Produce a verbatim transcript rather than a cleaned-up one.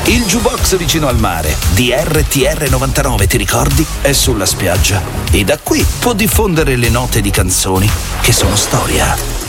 Il jukebox vicino al mare di R T R novantanove, ti ricordi? È sulla spiaggia e da qui può diffondere le note di canzoni che sono storia.